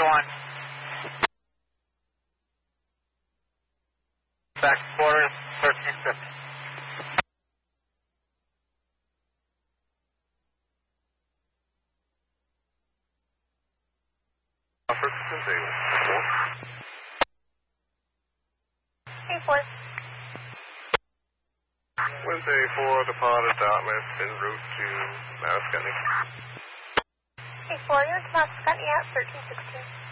1. Back quarter, 1350. Wednesday 4 departed Dartmouth en route to Mount Scotney. Hey, 4, you're to Mount Scotney at 1316.